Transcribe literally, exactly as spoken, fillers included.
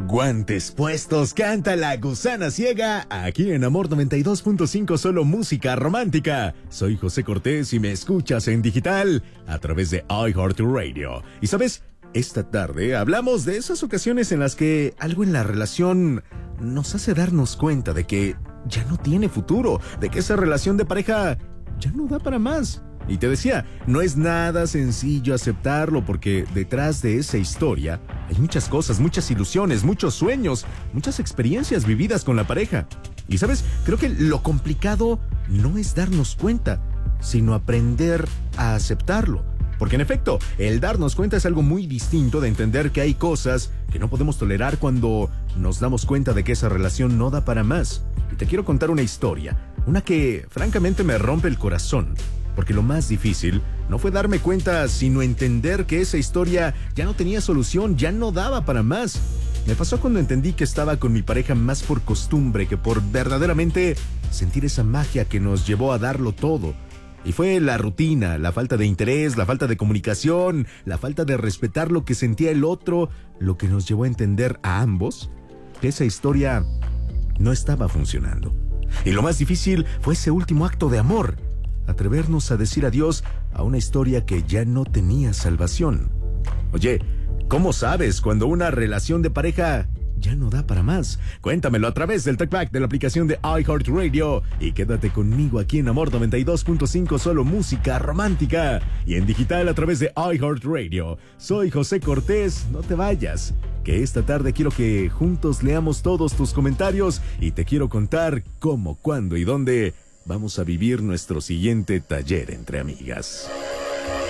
Guantes puestos, canta la gusana ciega, aquí en Amor noventa y dos punto cinco, solo música romántica. Soy José Cortés y me escuchas en digital a través de iHeartRadio. Y sabes, esta tarde hablamos de esas ocasiones en las que algo en la relación nos hace darnos cuenta de que ya no tiene futuro, de que esa relación de pareja ya no da para más. Y te decía, no es nada sencillo aceptarlo porque detrás de esa historia hay muchas cosas, muchas ilusiones, muchos sueños, muchas experiencias vividas con la pareja. Y sabes, creo que lo complicado no es darnos cuenta, sino aprender a aceptarlo. Porque en efecto, el darnos cuenta es algo muy distinto de entender que hay cosas que no podemos tolerar cuando nos damos cuenta de que esa relación no da para más. Y te quiero contar una historia, una que francamente me rompe el corazón. Porque lo más difícil no fue darme cuenta, sino entender que esa historia ya no tenía solución, ya no daba para más. Me pasó cuando entendí que estaba con mi pareja más por costumbre que por verdaderamente sentir esa magia que nos llevó a darlo todo. Y fue la rutina, la falta de interés, la falta de comunicación, la falta de respetar lo que sentía el otro, lo que nos llevó a entender a ambos que esa historia no estaba funcionando. Y lo más difícil fue ese último acto de amor. Atrevernos a decir adiós a una historia que ya no tenía salvación. Oye, ¿cómo sabes cuando una relación de pareja ya no da para más? Cuéntamelo a través del TalkBack de la aplicación de iHeartRadio y quédate conmigo aquí en Amor noventa y dos punto cinco, solo música romántica, y en digital a través de iHeartRadio. Soy José Cortés, no te vayas, que esta tarde quiero que juntos leamos todos tus comentarios y te quiero contar cómo, cuándo y dónde vamos a vivir nuestro siguiente taller entre amigas.